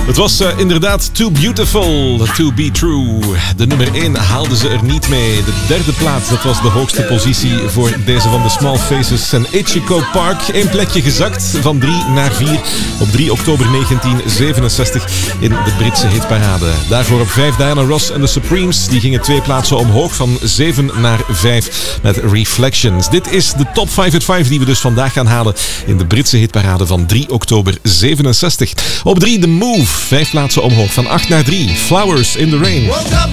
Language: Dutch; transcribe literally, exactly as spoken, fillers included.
Het was uh, inderdaad Too Beautiful to be true. De nummer één haalden ze er niet mee. De derde plaats, dat was de hoogste positie voor deze van de Small Faces en Ichigo Park. Eén plekje gezakt, van drie naar vier. Op drie oktober negentien zevenenzestig in de Britse hitparade. Daarvoor op vijf Diana Ross en de Supremes. Die gingen twee plaatsen omhoog, van zeven naar vijf met Reflections. Dit is de Top vijf at vijf die we dus vandaag gaan halen in de Britse hitparade van drie oktober zevenenzestig. Op drie The Move, vijf plaatsen omhoog, van acht naar drie. Flowers in the Rain.